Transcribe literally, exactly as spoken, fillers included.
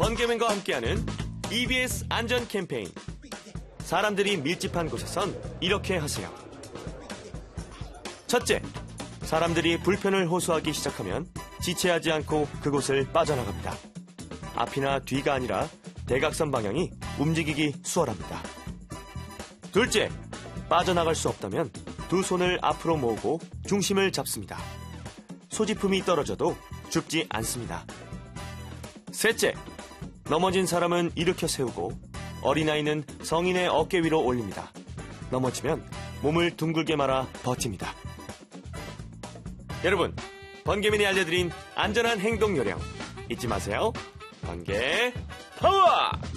번개맨과 함께하는 이비에스 안전 캠페인. 사람들이 밀집한 곳에선 이렇게 하세요. 첫째, 사람들이 불편을 호소하기 시작하면 지체하지 않고 그곳을 빠져나갑니다. 앞이나 뒤가 아니라 대각선 방향이 움직이기 수월합니다. 둘째, 빠져나갈 수 없다면 두 손을 앞으로 모으고 중심을 잡습니다. 소지품이 떨어져도 죽지 않습니다. 셋째, 넘어진 사람은 일으켜 세우고 어린아이는 성인의 어깨 위로 올립니다. 넘어지면 몸을 둥글게 말아 버팁니다. 여러분, 번개맨이 알려드린 안전한 행동 요령 잊지 마세요. 번개 파워!